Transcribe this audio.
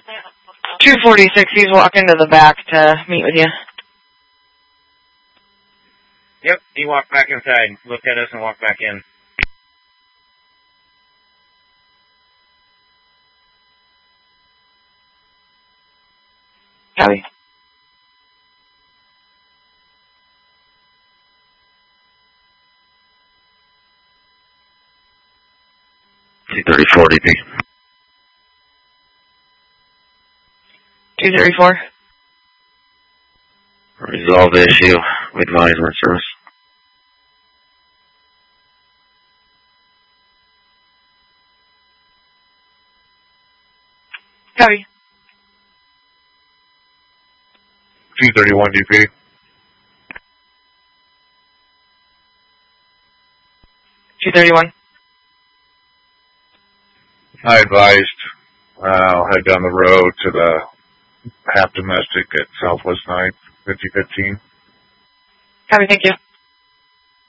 246, he's walking to the back to meet with you. Yep, he walked back inside, looked at us, and walked back in. Copy. C-34 DP. 234. Resolve the issue. We advise we're in service. Copy. 231 DP. $231. I advised I'll head down the road to the half domestic at Southwest 9th, 5015. Copy, thank you.